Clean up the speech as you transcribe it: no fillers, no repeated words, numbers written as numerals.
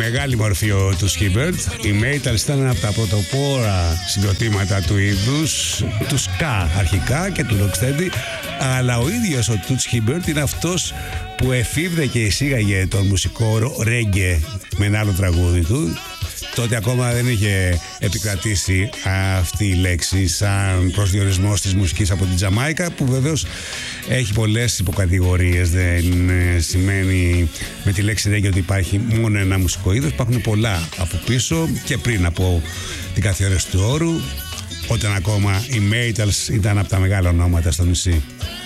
Μεγάλη μορφή ο Toots Hibbert. Οι Maytals ήταν από τα πρωτοπόρα συγκροτήματα του είδους, του ska αρχικά και του rocksteady, αλλά ο ίδιος ο Toots Hibbert είναι αυτός που εφήβρε και εισήγαγε τον μουσικό reggae με ένα άλλο τραγούδι του. Τότε ακόμα δεν είχε επικρατήσει αυτή η λέξη σαν προσδιορισμός της μουσικής από την Τζαμάικα, που βεβαίως έχει πολλές υποκατηγορίες. Δεν σημαίνει με τη λέξη reggae ότι υπάρχει μόνο ένα μουσικό είδος. Υπάρχουν πολλά από πίσω και πριν από την καθιέρωση του όρου, όταν ακόμα οι Maytals ήταν από τα μεγάλα ονόματα στο νησί.